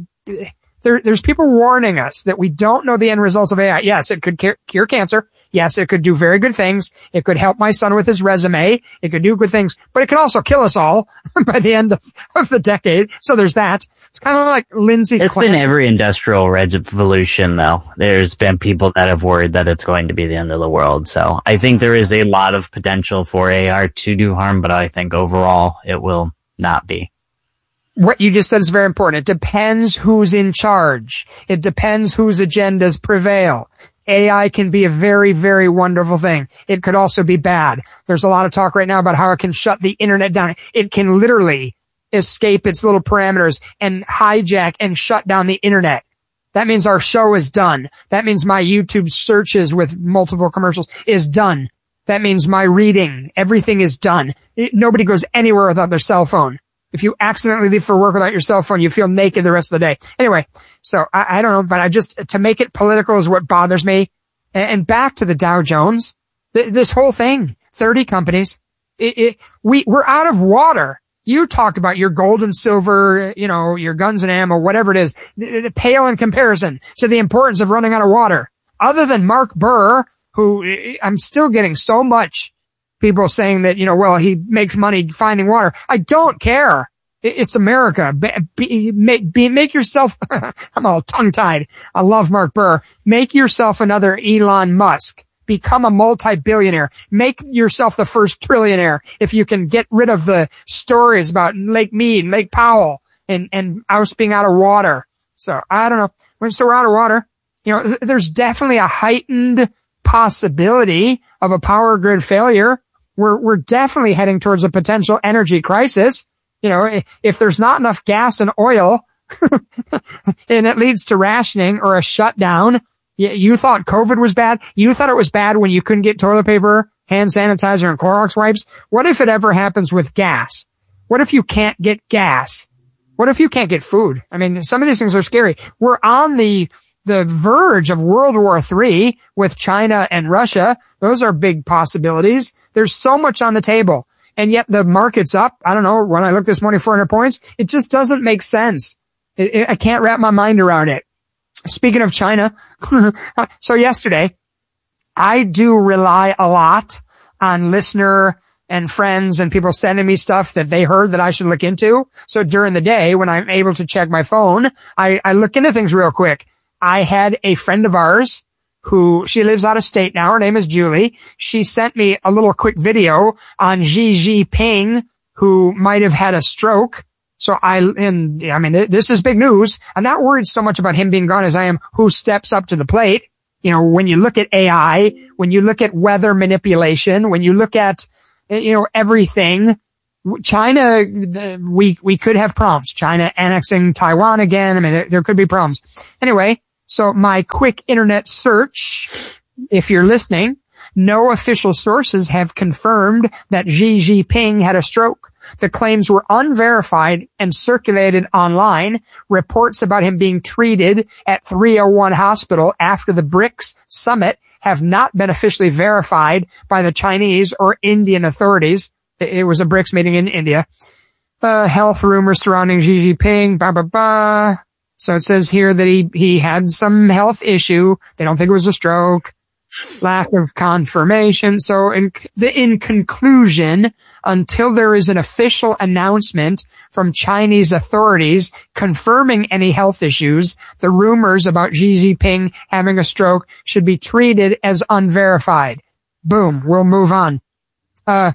there, there's people warning us that we don't know the end results of A I. Yes, it could cure cancer. Yes, it could do very good things. It could help my son with his resume. It could do good things, but it could also kill us all by the end of, of the decade. So there's that. It's kind of like Lindsay It's Clancy. been every industrial revolution, though. There's been people that have worried that it's going to be the end of the world. So I think there is a lot of potential for A I to do harm, but I think overall it will not be. What you just said is very important. It depends who's in charge. It depends whose agendas prevail. A I can be a very, very wonderful thing. It could also be bad. There's a lot of talk right now about how it can shut the internet down. It can literally escape its little parameters and hijack and shut down the internet. That means our show is done. That means my YouTube searches with multiple commercials is done. That means my reading, everything is done. It, nobody goes anywhere without their cell phone. If you accidentally leave for work without your cell phone, you feel naked the rest of the day. Anyway, so I, I don't know, but I just, to make it political is what bothers me. And, and back to the Dow Jones, th- this whole thing, thirty companies, it, it, we, we're out of water. You talked about your gold and silver, you know, your guns and ammo, whatever it is, th- th- pale in comparison to the importance of running out of water. Other than Mark Burr, who I'm still getting so much people saying that, you know, well, he makes money finding water. I don't care. It's America. Be, be, make, be, make yourself, I'm all tongue tied. I love Mark Burr. Make yourself another Elon Musk. Become a multi-billionaire. Make yourself the first trillionaire. If you can get rid of the stories about Lake Mead and Lake Powell and, and us being out of water. So I don't know. So we're out of water. You know, there's definitely a heightened possibility of a power grid failure. We're, we're definitely heading towards a potential energy crisis. You know, if there's not enough gas and oil and it leads to rationing or a shutdown, you, you thought COVID was bad. You thought it was bad when you couldn't get toilet paper, hand sanitizer, and Clorox wipes. What if it ever happens with gas? What if you can't get gas? What if you can't get food? I mean, some of these things are scary. We're on the the verge of World War Three with China and Russia. Those are big possibilities. There's so much on the table. And yet the market's up. I don't know. When I look this morning, four hundred points, it just doesn't make sense. It, it, I can't wrap my mind around it. Speaking of China, so yesterday, I do rely a lot on listener and friends and people sending me stuff that they heard that I should look into. So during the day, when I'm able to check my phone, I, I look into things real quick. I had a friend of ours who, she lives out of state now. Her name is Julie. She sent me a little quick video on Xi Jinping, who might have had a stroke. So I, and I mean, this is big news. I'm not worried so much about him being gone as I am who steps up to the plate. You know, when you look at A I, when you look at weather manipulation, when you look at, you know, everything, China, we, we could have problems. China annexing Taiwan again. I mean, there, there could be problems. Anyway, so my quick internet search, if you're listening, no official sources have confirmed that Xi Jinping had a stroke. The claims were unverified and circulated online. Reports about him being treated at three oh one Hospital after the BRICS summit have not been officially verified by the Chinese or Indian authorities. It was a BRICS meeting in India. Uh, health rumors surrounding Xi Jinping, blah, blah, blah. So it says here that he, he had some health issue. They don't think it was a stroke. Lack of confirmation. So in, in conclusion, until there is an official announcement from Chinese authorities confirming any health issues, the rumors about Xi Jinping having a stroke should be treated as unverified. Boom. We'll move on. Uh,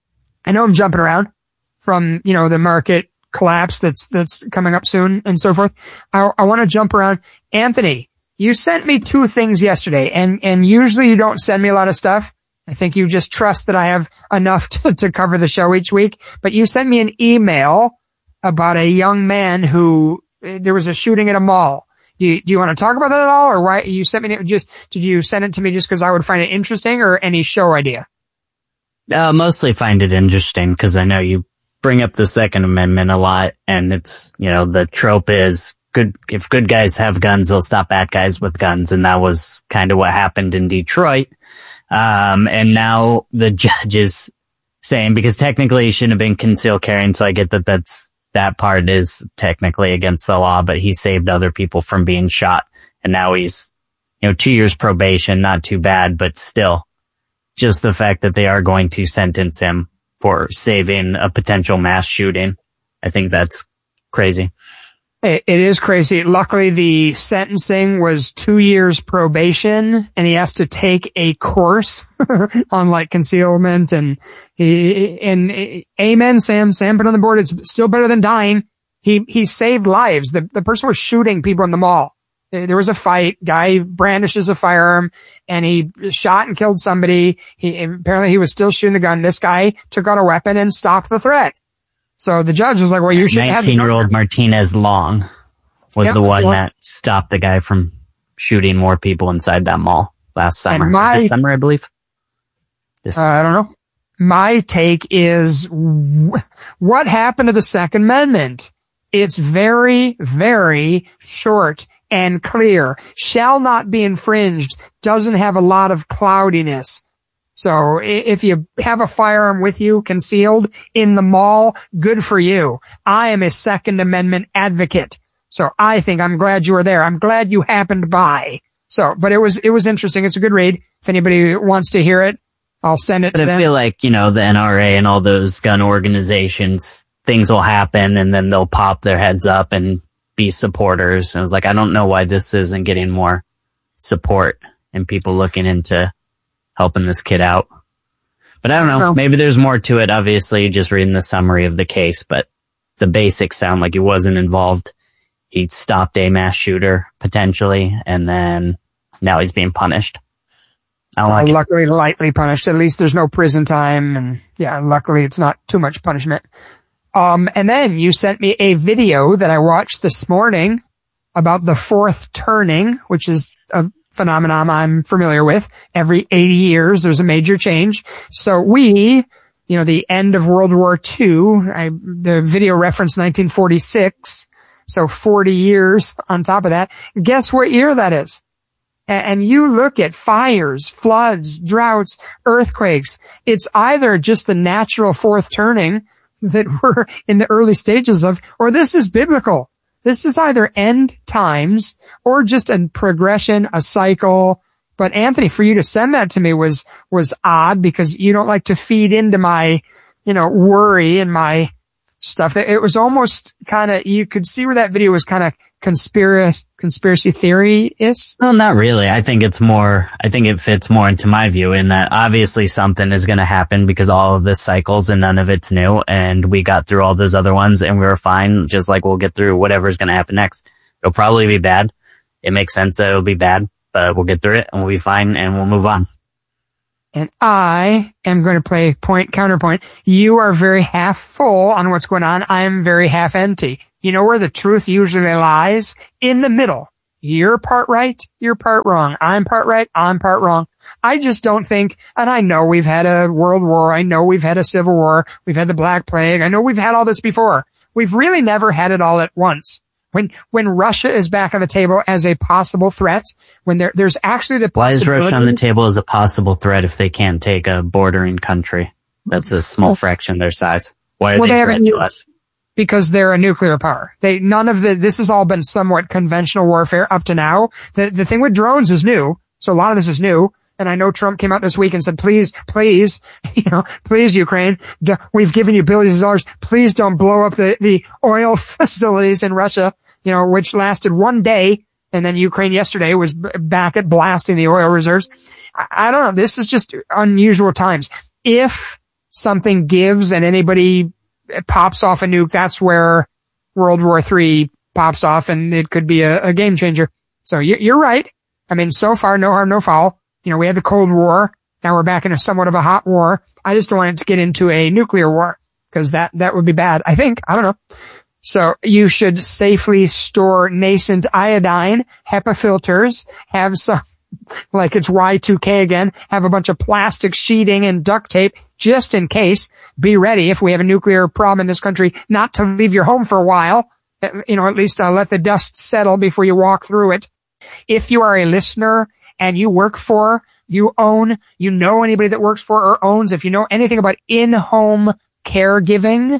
I know I'm jumping around from, you know, the market collapse that's, that's coming up soon and so forth. I, I want to jump around. Anthony, you sent me two things yesterday, and, and usually you don't send me a lot of stuff. I think you just trust that I have enough to, to cover the show each week. But you sent me an email about a young man who, there was a shooting at a mall. Do you, do you want to talk about that at all? Or why you sent me, just, did you send it to me just because I would find it interesting, or any show idea? Uh, mostly find it interesting because I know you bring up the Second Amendment a lot, and it's, you know, the trope is, good, if good guys have guns, they'll stop bad guys with guns. And that was kind of what happened in Detroit. Um, and now the judge is saying, because technically he shouldn't have been concealed carrying. So I get that that's, that part is technically against the law, but he saved other people from being shot. And now he's, you know, two years probation, not too bad, but still just the fact that they are going to sentence him for saving a potential mass shooting. I think that's crazy. It is crazy. Luckily, the sentencing was two years probation, and he has to take a course on like concealment and he, and amen, Sam. Sam put on the board. It's still better than dying. He he saved lives. The the person was shooting people in the mall. There was a fight. Guy brandishes a firearm and he shot and killed somebody. He apparently he was still shooting the gun. This guy took out a weapon and stopped the threat. So the judge was like, well, you should have nineteen-year-old Martinez Long was yep, the one that stopped the guy from shooting more people inside that mall last summer. My, this summer, I believe. This uh, I don't know. My take is, wh- what happened to the Second Amendment? It's very, very short and clear. Shall not be infringed. Doesn't have a lot of cloudiness. So if you have a firearm with you concealed in the mall, good for you. I am a Second Amendment advocate. So I think I'm glad you were there. I'm glad you happened by. So, but it was, it was interesting. It's a good read. If anybody wants to hear it, I'll send it but to I them. I feel like, you know, the N R A and all those gun organizations, things will happen and then they'll pop their heads up and be supporters. And I was like, I don't know why this isn't getting more support and people looking into helping this kid out. But I don't know. No. Maybe there's more to it. Obviously, just reading the summary of the case, but the basics sound like he wasn't involved. He stopped a mass shooter potentially, and then now he's being punished. I don't like uh, it. Luckily, lightly punished. At least there's no prison time, and yeah, luckily it's not too much punishment. Um, and then you sent me a video that I watched this morning about the fourth turning, which is a phenomenon I'm familiar with. Every eighty years, there's a major change. So we, you know, the end of World War Two, I, the video referenced nineteen forty-six. So forty years on top of that. Guess what year that is? And you look at fires, floods, droughts, earthquakes. It's either just the natural fourth turning that we're in the early stages of, or this is biblical. This is either end times or just a progression, a cycle. But Anthony, for you to send that to me was, was odd because you don't like to feed into my, you know, worry and my stuff. It was almost kind of, you could see where that video was kind of conspiracy, conspiracy theory-ish. Well, not really. I think it's more, I think it fits more into my view in that obviously something is going to happen because all of this cycles and none of it's new. And we got through all those other ones and we were fine, just like we'll get through whatever's going to happen next. It'll probably be bad. It makes sense that it'll be bad, but we'll get through it and we'll be fine and we'll move on. And I am going to play point counterpoint. You are very half full on what's going on. I am very half empty. You know where the truth usually lies? In the middle. You're part right, you're part wrong. I'm part right, I'm part wrong. I just don't think, and I know we've had a world war, I know we've had a civil war, we've had the Black Plague, I know we've had all this before. We've really never had it all at once. When, when Russia is back on the table as a possible threat, when there, there's actually the Why is possibility. Russia on the table as a possible threat if they can't take a bordering country? That's a small fraction of their size. Why are Well, they they a threat haven't- to us? Because they're a nuclear power. They, none of the, this has all been somewhat conventional warfare up to now. The, the thing with drones is new. So a lot of this is new. And I know Trump came out this week and said, please, please, you know, please, Ukraine, d- we've given you billions of dollars. Please don't blow up the, the oil facilities in Russia, you know, which lasted one day. And then Ukraine yesterday was b- back at blasting the oil reserves. I, I don't know. This is just unusual times. If something gives and anybody pops off a nuke, that's where World War Three pops off and it could be a, a game changer. So you, you're right. I mean, so far, no harm, no foul. You know, we had the Cold War. Now we're back in a somewhat of a hot war. I just don't want it to get into a nuclear war because that, that would be bad. I think. I don't know. So you should safely store nascent iodine, HEPA filters, have some, like it's Y two K again, have a bunch of plastic sheeting and duct tape just in case. Be ready if we have a nuclear problem in this country not to leave your home for a while. You know, at least uh, let the dust settle before you walk through it. If you are a listener and you work for, you own, you know anybody that works for or owns, if you know anything about in-home caregiving,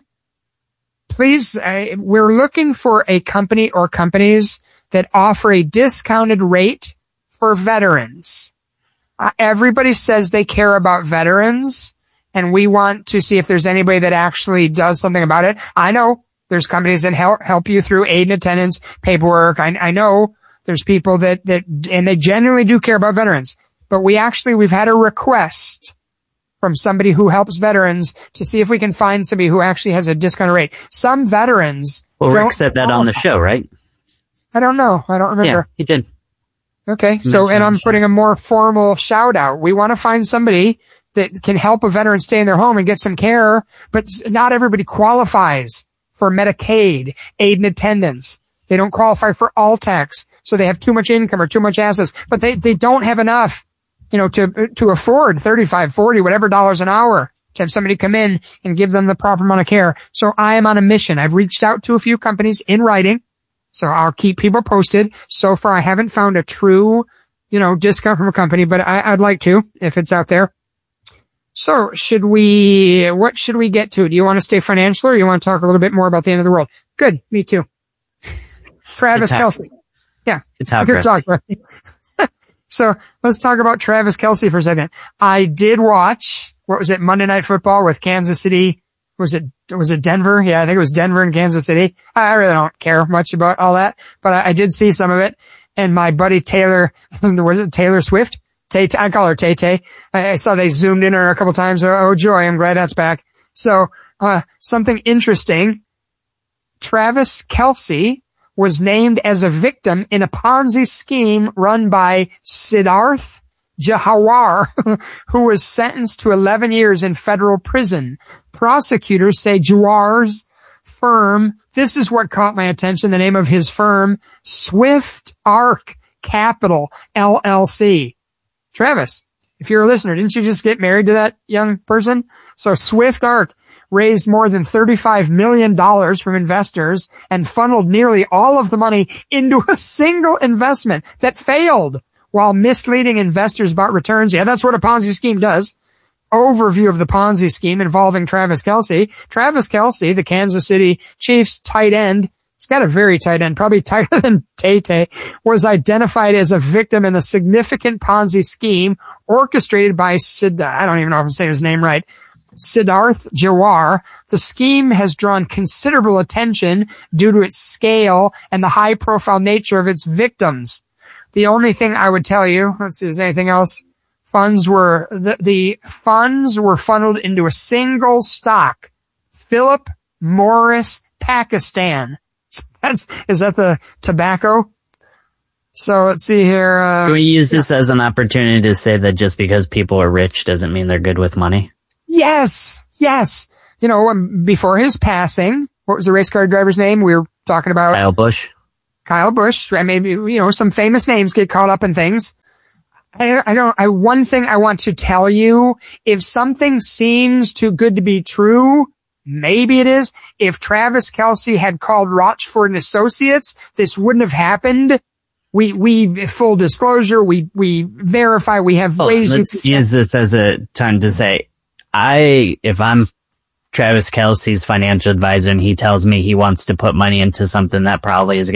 please, uh, we're looking for a company or companies that offer a discounted rate for veterans. Uh, everybody says they care about veterans, and we want to see if there's anybody that actually does something about it. I know there's companies that help help you through aid and attendance paperwork. I, I know there's people that, that, and they genuinely do care about veterans. But we actually, we've had a request from somebody who helps veterans to see if we can find somebody who actually has a discounted rate. Some veterans. Well, Rick don't said that on the show, right? I don't know. I don't remember. Yeah, he did. Okay. So, and I'm putting a more formal shout out. We want to find somebody that can help a veteran stay in their home and get some care, but not everybody qualifies for Medicaid, aid and attendance. They don't qualify for all tax. So they have too much income or too much assets, but they, they don't have enough, you know, to, to afford thirty-five, forty, whatever dollars an hour to have somebody come in and give them the proper amount of care. So I am on a mission. I've reached out to a few companies in writing. So I'll keep people posted. So far, I haven't found a true, you know, discount from a company, but I, I'd like to if it's out there. So should we, what should we get to? Do you want to stay financial or you want to talk a little bit more about the end of the world? Good. Me too. Travis Kelce. Yeah. Good talk, Good talk, Rusty. So let's talk about Travis Kelce for a second. I did watch, what was it, Monday Night Football with Kansas City. Was it, was it Denver? Yeah, I think it was Denver and Kansas City. I really don't care much about all that, but I, I did see some of it. And my buddy Taylor, was it Taylor Swift? Tay, I call her Tay Tay. I, I saw they zoomed in on her a couple times. Oh, oh joy, I'm glad that's back. So, uh, something interesting. Travis Kelce was named as a victim in a Ponzi scheme run by Siddharth Jawahar, who was sentenced to eleven years in federal prison. Prosecutors say Jawahar's firm, this is what caught my attention, the name of his firm, Swift Arc Capital, L L C. Travis, if you're a listener, didn't you just get married to that young person? So Swift Arc raised more than thirty-five million dollars from investors and funneled nearly all of the money into a single investment that failed while misleading investors about returns. Yeah, that's what a Ponzi scheme does. Overview of the Ponzi scheme involving Travis Kelce. Travis Kelce, the Kansas City Chiefs tight end, he's got a very tight end, probably tighter than Tay-Tay, was identified as a victim in a significant Ponzi scheme orchestrated by Sid, I don't even know if I'm saying his name right, Siddharth Jawar. The scheme has drawn considerable attention due to its scale and the high-profile nature of its victims. The only thing I would tell you, let's see, is there anything else? Funds were, the, the funds were funneled into a single stock. Philip Morris Pakistan. That's, is that the tobacco? So let's see here. Uh, Can we use this as an opportunity to say that just because people are rich doesn't mean they're good with money? Yes, yes. You know, um, before his passing, what was the race car driver's name? We were talking about Kyle Busch. Kyle Busch. Right? Maybe, you know, some famous names get caught up in things. I, I don't, I, one thing I want to tell you, if something seems too good to be true, maybe it is. If Travis Kelce had called Rochford and Associates, this wouldn't have happened. We, we, full disclosure, we, we verify, we have Hold ways on, you let's can use this as a time to say, I, if I'm Travis Kelce's financial advisor and he tells me he wants to put money into something that probably is